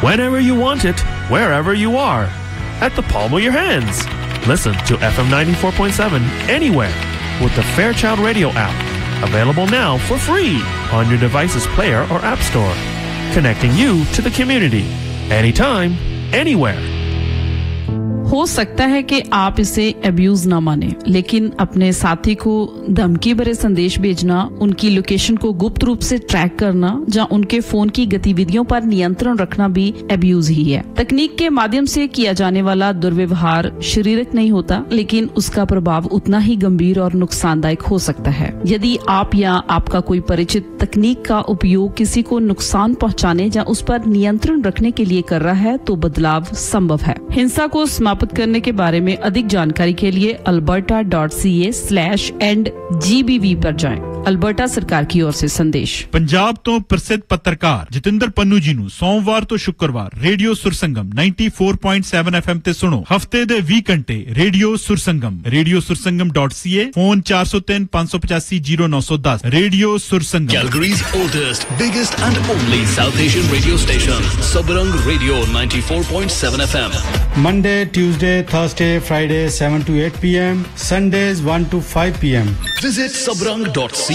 whenever you want it, wherever you are, at the palm of your hands. Listen to FM 94.7 anywhere with the Fairchild Radio app. Available now for free on your device's player or app store. Connecting you to the community. Anytime, anywhere. हो सकता है कि आप इसे abuse ना माने, लेकिन अपने साथी को धमकी भरे संदेश भेजना, उनकी लोकेशन को गुप्त रूप से ट्रैक करना या उनके फोन की गतिविधियों पर नियंत्रण रखना भी अब्यूज ही है। तकनीक के माध्यम से किया जाने वाला दुर्व्यवहार शारीरिक नहीं होता, लेकिन उसका प्रभाव उतना ही गंभीर और नुकसानदायक हो सकता है। यदि आप या आपका कोई परिचित तकनीक का उपयोग किसी को नुकसान पहुंचाने या उस पर नियंत्रण रखने के लिए कर रहा है, तो बदलाव संभव है। हिंसा को समाप्त करने के बारे में अधिक जानकारी के लिए alberta.ca/endgbv पर जाएं। अल्बर्टा सरकार की ओर से संदेश। पंजाब तो प्रसिद्ध पत्रकार जतिंदर पन्नू जी नु सोमवार तो शुक्रवार रेडियो सुरसंगम 94.7 FM ते सुनो। हफ्ते दे 20 घंटे radio Sursangam radiosuransangam.ca phone 403 585 0910 radio Sursangam. Calgary's oldest, biggest and only South Asian radio station, Sabrang Radio 94.7 FM. Monday, Tuesday, Thursday, Friday 7 to 8 p.m. Sundays 1 to 5 p.m. Visit sabrang.ca.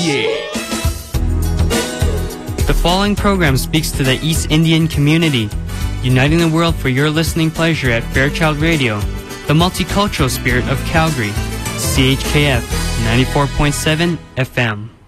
The following program speaks to the East Indian community, uniting the world for your listening pleasure at Fairchild Radio, the multicultural spirit of Calgary, CHKF 94.7 FM.